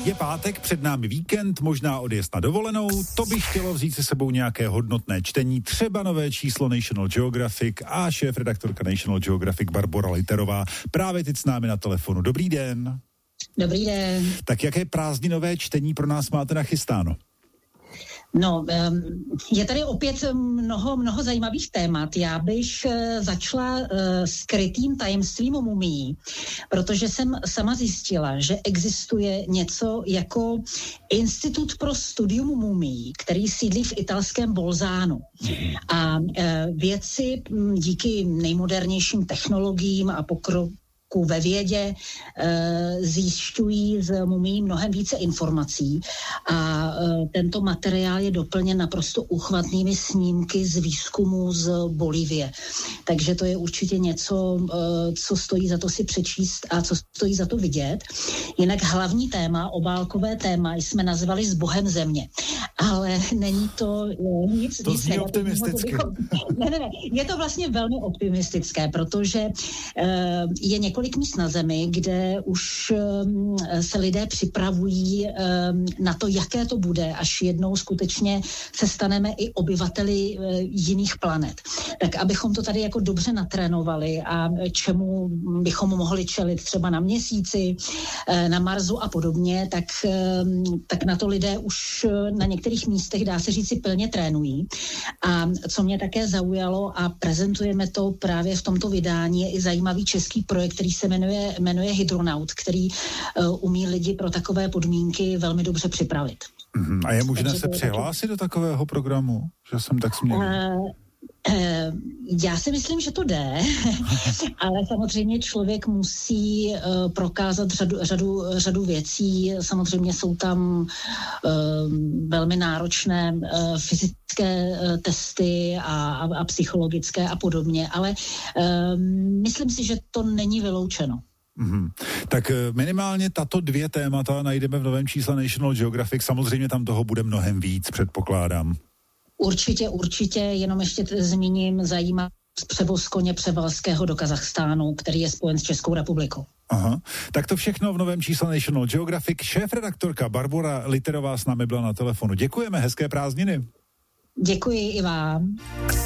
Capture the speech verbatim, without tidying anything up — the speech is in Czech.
Je pátek, před námi víkend, možná odjezd na dovolenou, to by chtělo vzít se sebou nějaké hodnotné čtení, třeba nové číslo National Geographic a šéf-redaktorka National Geographic Barbora Literová právě teď s námi na telefonu. Dobrý den. Dobrý den. Tak jaké prázdninové čtení pro nás máte nachystáno? No, je tady opět mnoho, mnoho zajímavých témat. Já bych začala skrytým tajemstvím mumií, protože jsem sama zjistila, že existuje něco jako Institut pro studium mumií, který sídlí v italském Bolzánu. A vědci díky nejmodernějším technologiím a pokroku ve vědě e, zjišťují z mumií mnohem více informací a e, tento materiál je doplněn naprosto uchvatnými snímky z výzkumu z Bolívie. Takže to je určitě něco, e, co stojí za to si přečíst a co stojí za to vidět. Jinak hlavní téma, obálkové téma jsme nazvali S Bohem země. Ale není to je, nic... To nic zní optimisticky. Bychom, ne, ne, ne. Je to vlastně velmi optimistické, protože e, je několik míst na zemi, kde už um, se lidé připravují um, na to, jaké to bude, až jednou skutečně se staneme i obyvateli uh, jiných planet. Tak abychom to tady jako dobře natrénovali a čemu bychom mohli čelit třeba na Měsíci, uh, na Marsu a podobně, tak, um, tak na to lidé už uh, na některých místech, dá se říci, plně trénují. A co mě také zaujalo a prezentujeme to právě v tomto vydání, je i zajímavý český projekt, který se jmenuje, jmenuje Hydronaut, který uh, umí lidi pro takové podmínky velmi dobře připravit. Mm, a je možné Takže se přihlásit taky do takového programu? Že jsem tak smělý. Uh, uh, já si myslím, že to jde, ale samozřejmě člověk musí uh, prokázat řadu, řadu, řadu věcí. Samozřejmě jsou tam uh, velmi náročné uh, fyzické uh, testy a, a, a psychologické a podobně, ale uh, myslím si, že to není vyloučeno. Mm-hmm. Tak minimálně tato dvě témata najdeme v novém čísle National Geographic. Samozřejmě tam toho bude mnohem víc, předpokládám. Určitě, určitě, jenom ještě t- zmíním zajímavost převoz koně Převalského do Kazachstánu, který je spojen s Českou republikou. Aha, tak to všechno v novém čísle National Geographic. Šéf-redaktorka Barbora Literová s námi byla na telefonu. Děkujeme, hezké prázdniny. Děkuji i vám.